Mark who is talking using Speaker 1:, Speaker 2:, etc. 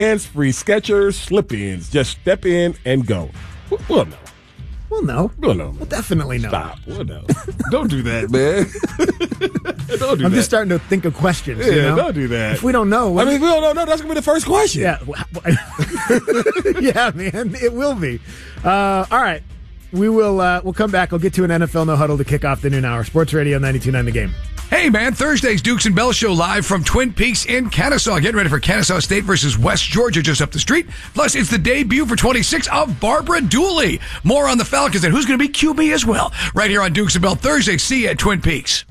Speaker 1: hands-free Skechers slip-ins. Just step in and go. We'll know.
Speaker 2: We'll know.
Speaker 1: We'll know.
Speaker 2: We'll definitely know.
Speaker 1: Stop. We'll know. Don't do that, man. Don't do
Speaker 2: I'm
Speaker 1: that.
Speaker 2: just starting to think of questions.
Speaker 1: Yeah,
Speaker 2: you know?
Speaker 1: don't do that.
Speaker 2: If we don't know.
Speaker 1: I mean, we don't know. That's going to be the first question.
Speaker 2: Yeah. Yeah, man. It will be. All right. We'll come back. I'll get to an NFL No Huddle to kick off the noon hour. Sports Radio 92.9 The Game.
Speaker 3: Hey, man, Thursday's Dukes and Bell Show live from Twin Peaks in Kennesaw. Getting ready for Kennesaw State versus West Georgia just up the street. Plus, it's the debut for 26 of Barbara Dooley. More on the Falcons and who's going to be QB as well. Right here on Dukes and Bell Thursday. See you at Twin Peaks.